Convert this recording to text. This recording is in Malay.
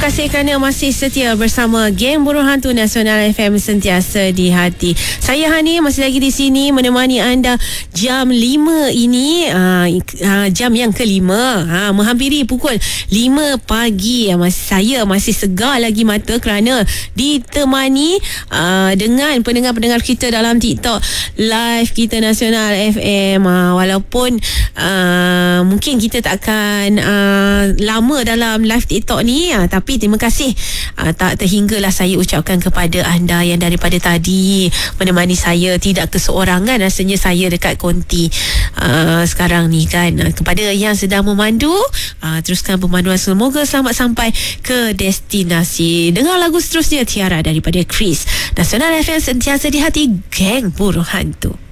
kasih kerana masih setia bersama Geng Burung Hantu Nasional FM, sentiasa di hati. Saya Hani masih lagi di sini menemani anda jam 5 ini, jam yang kelima, menghampiri pukul 5 pagi. Saya masih segar lagi mata kerana ditemani dengan pendengar-pendengar kita dalam TikTok live kita Nasional FM. Walaupun mungkin kita tak akan lama dalam live TikTok ni, tapi terima kasih tak terhinggalah saya ucapkan kepada anda yang daripada tadi menemani saya, tidak keseorangan rasanya saya dekat konti sekarang ni kan. Kepada yang sedang memandu, teruskan pemanduan, semoga selamat sampai ke destinasi. Dengar lagu seterusnya, Tiara daripada Chris. Nasional FM, sentiasa di hati, Geng Burung Hantu.